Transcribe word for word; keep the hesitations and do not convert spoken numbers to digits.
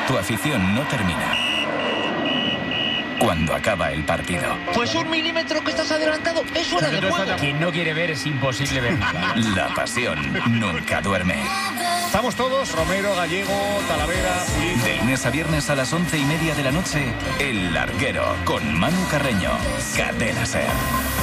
Tu afición no termina cuando acaba el partido. Pues un milímetro que estás adelantado es fuera de juego. Quien no quiere ver es imposible ver nada. La pasión nunca duerme. Estamos todos, Romero, Gallego, Talavera, Pulido. De lunes a viernes a las once y media de la noche, El Larguero con Manu Carreño. Cadena SER.